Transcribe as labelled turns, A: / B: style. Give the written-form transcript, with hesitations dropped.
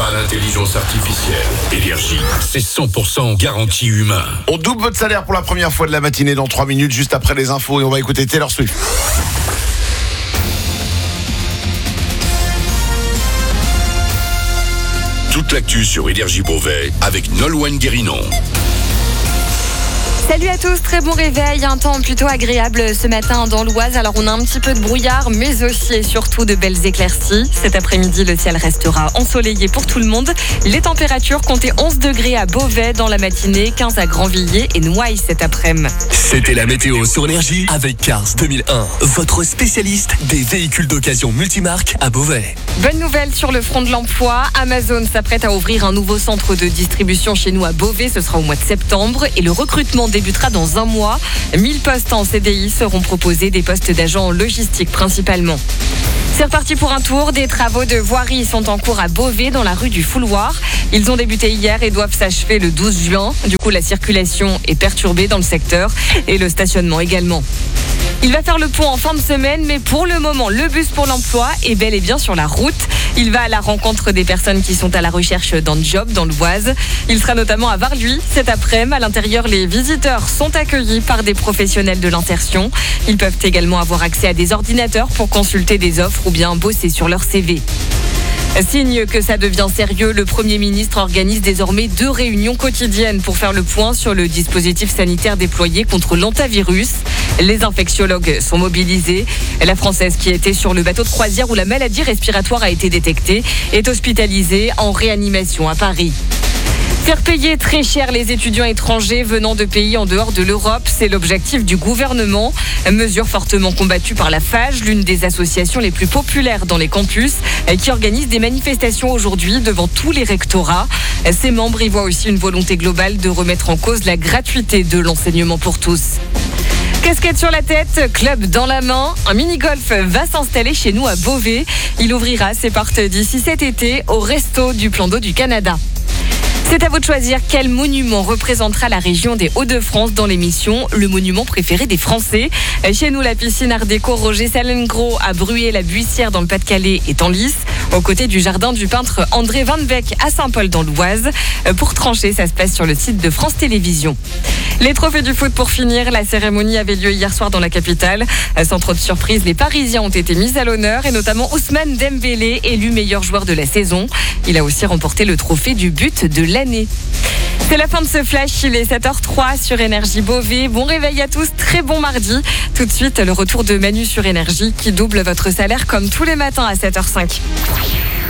A: Pas d'intelligence artificielle. Énergie, c'est 100% garantie humain.
B: On double votre salaire pour la première fois de la matinée dans 3 minutes, juste après les infos, et on va écouter Taylor Swift.
A: Toute l'actu sur Énergie Beauvais avec Nolwenn Guérinon.
C: Salut à tous, très bon réveil, un temps plutôt agréable ce matin dans l'Oise. Alors on a un petit peu de brouillard, mais aussi et surtout de belles éclaircies. Cet après-midi, le ciel restera ensoleillé pour tout le monde. Les températures comptaient 11 degrés à Beauvais dans la matinée, 15 à Grandvilliers et Noailles cet après-midi.
D: C'était la météo sur Énergie avec Cars 2001, votre spécialiste des véhicules d'occasion multimarques à Beauvais.
C: Bonne nouvelle sur le front de l'emploi, Amazon s'apprête à ouvrir un nouveau centre de distribution chez nous à Beauvais, ce sera au mois de septembre et le recrutement débutera dans un mois. 1000 postes en CDI seront proposés, des postes d'agents logistiques principalement. C'est reparti pour un tour. Des travaux de voirie sont en cours à Beauvais dans la rue du Fouloir. Ils ont débuté hier et doivent s'achever le 12 juin. Du coup, la circulation est perturbée dans le secteur et le stationnement également. Il va faire le pont en fin de semaine, mais pour le moment, le bus pour l'emploi est bel et bien sur la route. Il va à la rencontre des personnes qui sont à la recherche d'un job dans l'Oise. Il sera notamment à Varluy cet après-midi. À l'intérieur, les visiteurs sont accueillis par des professionnels de l'insertion. Ils peuvent également avoir accès à des ordinateurs pour consulter des offres ou bien bosser sur leur CV. Signe que ça devient sérieux, le Premier ministre organise désormais 2 réunions quotidiennes pour faire le point sur le dispositif sanitaire déployé contre l'hantavirus. Les infectiologues sont mobilisés. La Française qui était sur le bateau de croisière où la maladie respiratoire a été détectée est hospitalisée en réanimation à Paris. Faire payer très cher les étudiants étrangers venant de pays en dehors de l'Europe, c'est l'objectif du gouvernement. Mesure fortement combattue par la FAGE, l'une des associations les plus populaires dans les campus, qui organise des manifestations aujourd'hui devant tous les rectorats. Ses membres y voient aussi une volonté globale de remettre en cause la gratuité de l'enseignement pour tous. Casquette sur la tête, club dans la main, un mini-golf va s'installer chez nous à Beauvais. Il ouvrira ses portes d'ici cet été au Resto du Plan d'eau du Canada. C'est à vous de choisir quel monument représentera la région des Hauts-de-France dans l'émission Le monument préféré des Français. Chez nous, la piscine Art déco Roger Salengro à Bruay-la-Buissière dans le Pas-de-Calais est en lice, aux côtés du jardin du peintre André Van Beek à Saint-Paul dans l'Oise. Pour trancher, ça se passe sur le site de France Télévisions. Les trophées du foot pour finir, la cérémonie avait lieu hier soir dans la capitale. Sans trop de surprise, les Parisiens ont été mis à l'honneur et notamment Ousmane Dembélé, élu meilleur joueur de la saison. Il a aussi remporté le trophée du but de l'année. C'est la fin de ce flash, il est 7h03 sur Énergie Beauvais. Bon réveil à tous, très bon mardi. Tout de suite, le retour de Manu sur Énergie qui double votre salaire comme tous les matins à 7h05.